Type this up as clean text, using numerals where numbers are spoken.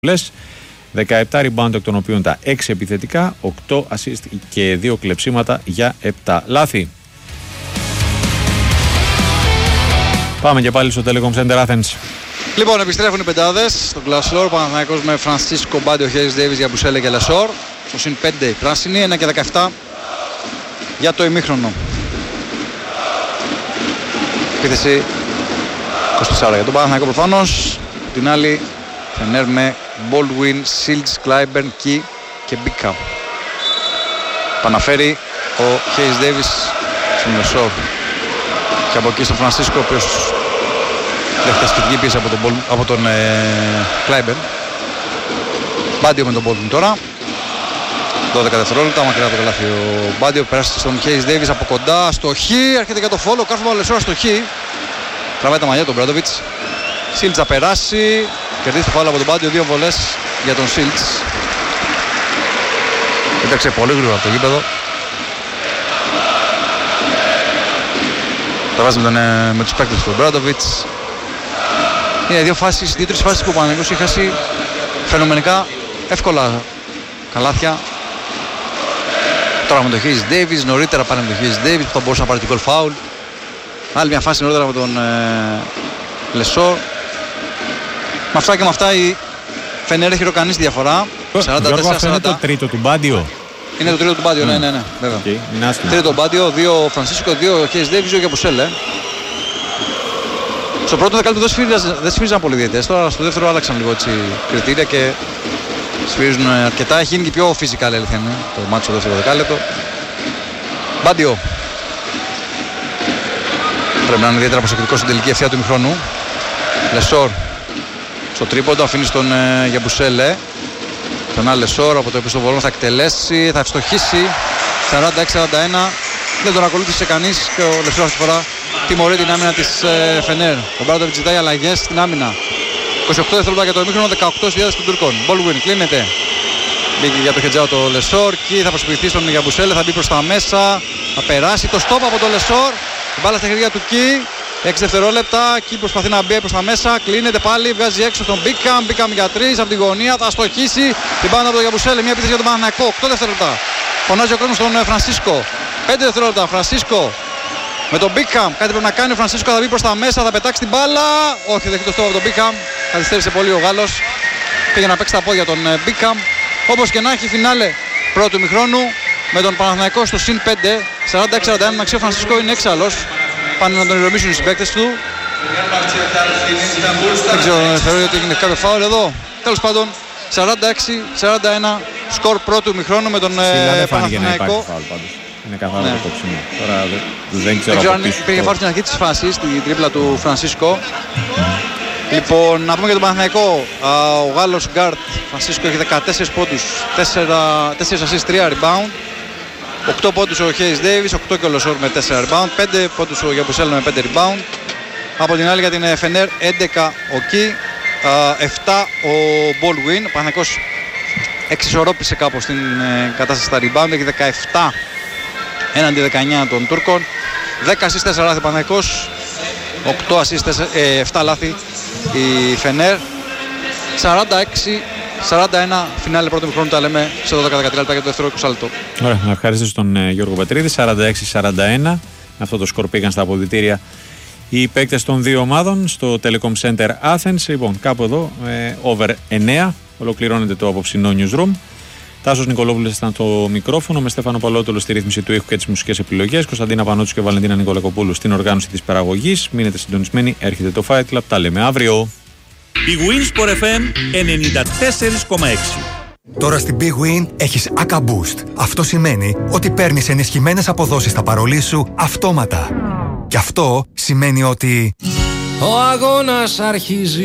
17 rebound, εκ των οποίων τα 6 επιθετικά, 8 assist και 2 κλεψίματα για 7 λάθη. Πάμε και πάλι στο Telecom Center Athens. Λοιπόν, επιστρέφουν οι πεντάδες στον Glassloor. Παναθηναϊκός με Φρανσίσκο, Μπάντιο, Χέρις Ντέιβις, Γιαμπουσέλε και Λεσόρ. Στο συν 5 οι πράσινοι, 1 και 17 για το ημίχρονο. Επίθεση 24 για τον Παναθηναϊκό προφανώς. Την άλλη Φενέρ με Baldwin, Shields, Clyburn, Key και Bickham. Παναφέρει ο Χέρις Ντέιβις στον Λεσόρ. Και από εκεί στον Φρανσίσκο, ο οποίος δέχεται ασκητική πίεση από τον Clyburn. Μπάντιο με τον Baldwin τώρα. 12 δευτερόλεπτα, μακριά από το καλάθι ο Μπάντιο. Περάσει στον Χέρις Ντέιβις από κοντά στο Χ. Έρχεται για το φόλο, κάρφωμα ο Λεσόρ στο Χ. Τραβάει τα μαλλιά τον Μπράντοβιτς. Shields θα περάσει. Κερδίζει το φάουλ από τον Μπάντιο, 2 βολές για τον Shields. Έτρεξε πολύ γρήγορα από το γήπεδο. Τα βάζει με τους παίκτες του Μπράντοβιτς. Είναι 2-3 φάσεις που ο Παναθηναϊκός έχει χάσει φαινομενικά εύκολα καλάθια. Τώρα με τον Χέρις Ντέιβις, νωρίτερα πάνε με τον Χέρις Ντέιβις που θα μπορούσε να πάρει την goal foul. Άλλη μια φάση νωρίτερα με τον Λεσόρ. Με αυτά και με αυτά η Φενέρ έχει ροκανίσει τη διαφορά. 44-40. Αυτό είναι το τρίτο του Μπάντιο. Είναι το τρίτο του Μπάντιο, ναι, βέβαια. Okay, τρίτο Μπάντιο, 2 Φρανσίσκο, 2 Χέρις Ντέιβις, 2 και Μπουσέλε. Στο πρώτο δεκάλεπτο δεν σφύριζαν πολύ διαιτητές. Τώρα στο δεύτερο άλλαξαν λίγο έτσι κριτήρια και σφυρίζουν αρκετά. Έχει γίνει και πιο physical, αλήθεια είναι, το μάτσο στο δεύτερο δεκάλεπτο. Μπάντιο. Πρέπει να είναι ιδιαίτερα προσεκτικός στην τελική ευθεία του ημιχρόνου. Λεσόρ στο τρίποντο, αφήνει στον Γιαμπουσέλε. Τον άλλο Λεσόρ από το επιστοβολό θα εκτελέσει, θα ευστοχίσει. 46-41. Δεν τον ακολούθησε κανείς και ο Λεσόρ αυτή τη φορά τιμωρεί την άμυνα της Φενέρ. Ο Μπράντοβιτς ζητάει αλλαγές στην άμυνα. 28 δευτερόλεπτα για το ημίχρονο, 18 στη διάθεση των Τούρκων. Baldwin κλείνεται. Μπήκε για το χετζάο το Λεσόρ. Και θα προσποιηθεί στον Γιαμπουσέλε, θα μπει προς τα μέσα. Θα περάσει το στόπ από το Λεσόρ. Η μπάλα στα χέρια του Κι. 6 δευτερόλεπτα. Κι προσπαθεί να μπει προς τα μέσα. Κλείνεται πάλι. Βγάζει έξω τον Bickham. Bickham για 3 από την γωνία. Θα στοχίσει. Την μπάλα από τον Γιαμπουσέλε. Μια επίθεση για τον Παναθηναϊκό. 8 δευτερόλεπτα. Φωνάζει ο κόσμος στον Φρανσίσκο. 5 δευτερόλεπτα. Φρανσίσκο με τον Bickham. Κάτι πρέπει να κάνει. Ο Φρανσίσκο θα μπει προς τα μέσα. Θα πετάξει την μπάλα. Όχι, δεν έχει το στόχο από τον Bickham. Καθυστέρησε πολύ ο Γάλλος. Πήγε να παίξει τα πόδια τον Bickham. Όπως και να έχει, φινάλε πρώτου ημιχρόνου με τον Παναθηναϊκό στο συν 5. 46-41. Να ξέρει ο Φρανσίσκο είναι έξαλλος. Πάνε να τον ηρεμήσουν οι συμπαίκτες του. Δεν ξέρω, θεωρώ ότι έγινε κάποιο φάουλ εδώ. Τέλος πάντων, 46-41 σκορ πρώτου ημιχρόνου με τον Παναθηναϊκό. Είναι καθαρό το κόψιμο. Τώρα δεν ξέρω αν υπήρχε φάουλ στην αρχή της φάσης, στην τρίπλα του Φρανσίσκο. Λοιπόν, να πούμε για τον Παναθηναϊκό. Ο Γάλλος γκάρτ Φρανσίσκο έχει 14 πόντους, 4 assist, 3 rebound. 8 πόντους ο Χέρις Ντέιβις, 8 και ο Λεσόρ με 4 rebound. 5 πόντους ο Γιαμπουσέλε με 5 rebound. Από την άλλη για την Φενέρ 11 ο Κι, 7 ο Baldwin. Ο Παναθηναϊκός εξισορρόπησε κάπως την κατάσταση στα rebound. Έχει 17 έναντι 19 των Τούρκων. 10 assist, 4 λάθη ο Παναθηναϊκός. 8 assist, 7 λάθη η Φενέρ. 46-41 φινάλε πρώτου ημιχρόνου, τα λέμε σε 12-13 λεπτά για το δεύτερο 20 λεπτό. Ωραία, να ευχαριστήσω τον Γιώργο Πετρίδη. 46-41. Αυτό το σκορ πήγαν στα αποδυτήρια οι παίκτες των δύο ομάδων στο Telecom Center Athens. Λοιπόν, κάπου εδώ, over 9. Ολοκληρώνεται το απόψινό newsroom. Τάσος Νικολόπουλος ήταν το μικρόφωνο, με Στέφανο Παλότολο στη ρύθμιση του ήχου και τις μουσικές επιλογές. Κωνσταντίνα Πανότσου και Βαλεντίνα Νικολακοπούλου στην οργάνωση της παραγωγής. Μείνετε συντονισμένοι, έρχεται το Fight Club. Τα λέμε αύριο. Η Winsport FM 94,6. Τώρα στην Big Win έχεις ACA Boost. Αυτό σημαίνει ότι παίρνεις ενισχυμένες αποδόσεις στα παρολί σου αυτόματα. Και αυτό σημαίνει ότι ο αγώνας αρχίζει.